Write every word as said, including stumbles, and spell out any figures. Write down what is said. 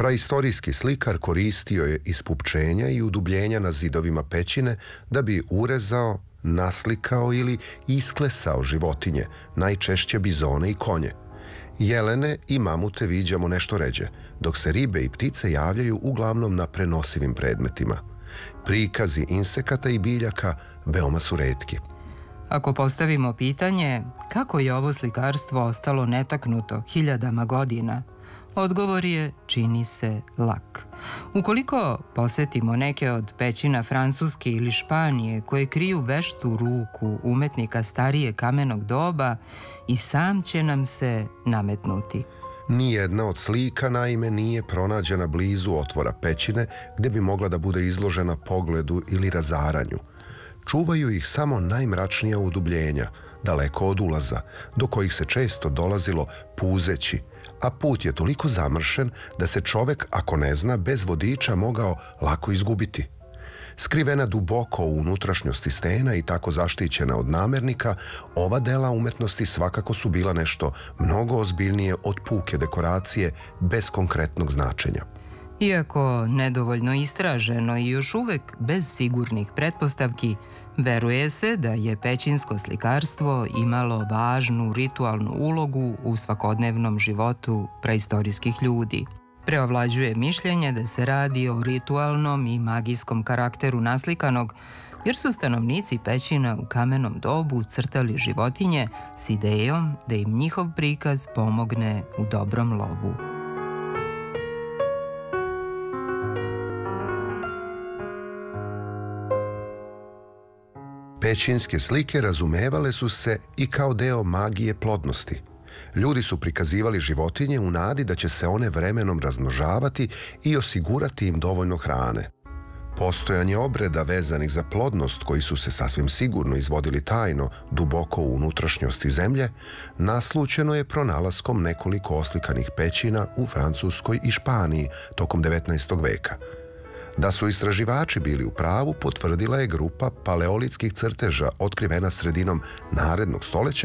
Praistorijski slikar koristio je ispupčenja i udubljenja na zidovima pećine da bi urezao, naslikao ili isklesao životinje, najčešće bizone i konje. Jelene i mamute viđamo nešto ređe, dok se ribe i ptice javljaju uglavnom na prenosivim predmetima. Prikazi insekata i biljaka veoma su retki. Ako postavimo pitanje kako je ovo slikarstvo ostalo netaknuto hiljadama godina, odgovor je, čini se, lak. Ukoliko posetimo neke od pećina Francuske ili Španije koje kriju veštu ruku umetnika starije kamenog doba, i sam će nam se nametnuti. Nijedna od slika, naime, nije pronađena blizu otvora pećine gde bi mogla da bude izložena pogledu ili razaranju. Čuvaju ih samo najmračnija udubljenja, daleko od ulaza, do kojih se često dolazilo puzeći, a put je toliko zamršen da se čovek, ako ne zna, bez vodiča mogao lako izgubiti. Skrivena duboko u unutrašnjosti stena i tako zaštićena od namernika, ova dela umetnosti svakako su bila nešto mnogo ozbiljnije od puke dekoracije bez konkretnog značenja. Iako nedovoljno istraženo i još uvek bez sigurnih pretpostavki, veruje se da je pećinsko slikarstvo imalo važnu ritualnu ulogu u svakodnevnom životu praistorijskih ljudi. Preovlađuje mišljenje da se radi o ritualnom i magijskom karakteru naslikanog, jer su stanovnici pećina u kamenom dobu crtali životinje s idejom da im njihov prikaz pomogne u dobrom lovu. Pećinske slike razumevale su se i kao deo magije plodnosti. Ljudi su prikazivali životinje u nadi da će se one vremenom razmnožavati i osigurati im dovoljno hrane. Postojanje obreda vezanih za plodnost, koji su se sasvim sigurno izvodili tajno duboko u unutrašnjosti zemlje, naslućeno je pronalaskom nekoliko oslikanih pećina u Francuskoj i Španiji tokom devetnaestog veka. Da su istraživači bili u pravu, potvrdila je grupa paleolitskih crteža otkrivena sredinom narednog stoleća